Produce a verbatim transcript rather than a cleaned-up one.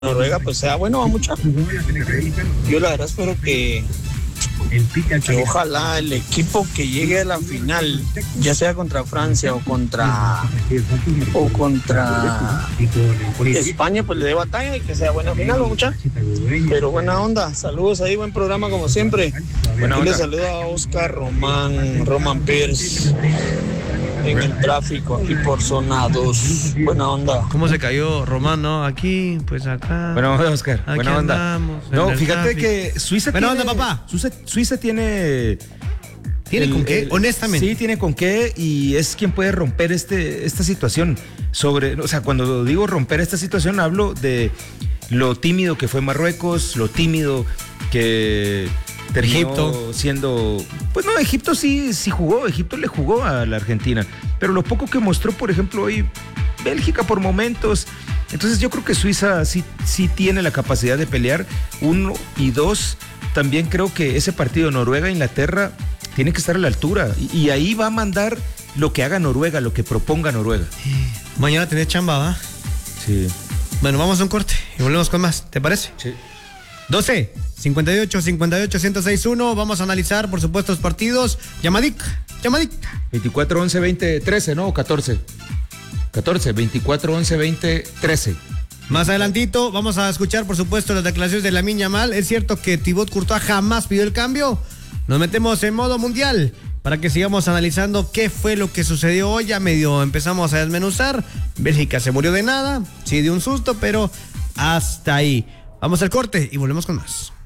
Noruega pues sea bueno a mucha. Yo la verdad espero que, que ojalá el equipo que llegue a la final, ya sea contra Francia o contra o contra España, pues le dé batalla y que sea buena final, mucha. Pero buena onda, saludos ahí, buen programa como siempre. Buena onda. Les saluda a Oscar Román, Roman Pierce. En el tráfico, aquí por zona dos. Buena onda. ¿Cómo se cayó Román, no? Aquí, pues acá. Buena onda, Oscar. Aquí buena onda. andamos, No, fíjate tráfico. que Suiza Buena tiene... onda, papá. Suiza, Suiza tiene... ¿Tiene el, con qué? el, Honestamente. Sí, tiene con qué y es quien puede romper este, esta situación. Sobre, o sea, cuando digo romper esta situación, hablo de lo tímido que fue Marruecos, lo tímido que... terminó Egipto siendo, pues no, Egipto sí, sí jugó, Egipto le jugó a la Argentina, pero lo poco que mostró, por ejemplo, hoy Bélgica por momentos, entonces yo creo que Suiza sí, sí tiene la capacidad de pelear, uno y dos, también creo que ese partido Noruega-Inglaterra tiene que estar a la altura, y, y ahí va a mandar lo que haga Noruega, lo que proponga Noruega. Mañana tenés chamba, ¿va? Sí. Bueno, vamos a un corte y volvemos con más, ¿te parece? Sí. doce, cincuenta y ocho, cincuenta y ocho, ciento seis uno. Vamos a analizar, por supuesto, los partidos. Llamadik, llamadik. veinticuatro, once, veinte, trece, ¿no? catorce. catorce, veinticuatro, once, veinte, trece. Más adelantito vamos a escuchar, por supuesto, las declaraciones de Lamine Yamal. Es cierto que Thibaut Courtois jamás pidió el cambio. Nos metemos en modo mundial para que sigamos analizando qué fue lo que sucedió hoy. Ya medio empezamos a desmenuzar. Bélgica se murió de nada. Sí, de un susto, pero hasta ahí. Vamos al corte y volvemos con más.